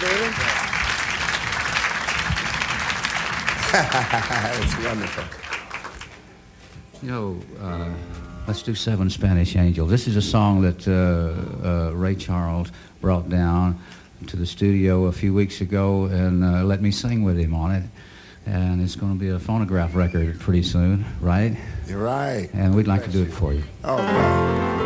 David? It's wonderful. You know, let's do Seven Spanish Angels. This is a song that Ray Charles brought down to the studio a few weeks ago and let me sing with him on it. And it's going to be a phonograph record pretty soon, right? You're right. And we'd like to do it for you. Oh, wow.